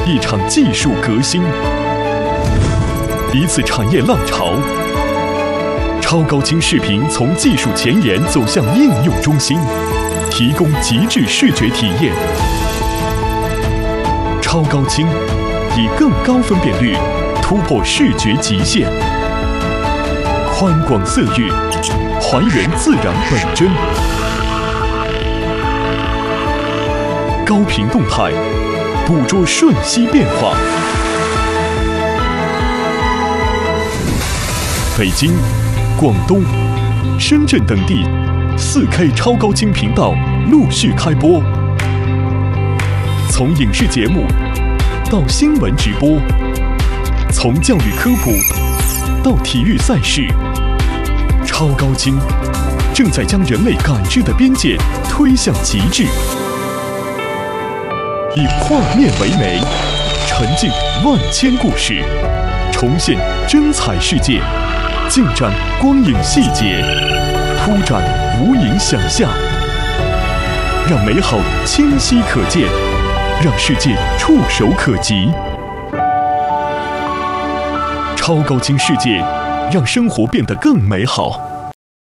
一场技术革新，一次产业浪潮。超高清视频从技术前沿走向应用中心，提供极致视觉体验。超高清以更高分辨率突破视觉极限，宽广色域还原自然本真，高频动态捕捉瞬息变化。北京、广东、深圳等地4K 超高清频道陆续开播，从影视节目到新闻直播，从教育科普到体育赛事，超高清正在将人类感知的边界推向极致。以画面为媒，沉浸万千故事，重现真彩世界，尽展光影细节，铺展无垠想象，让美好清晰可见，让世界触手可及。超高清世界，让生活变得更美好。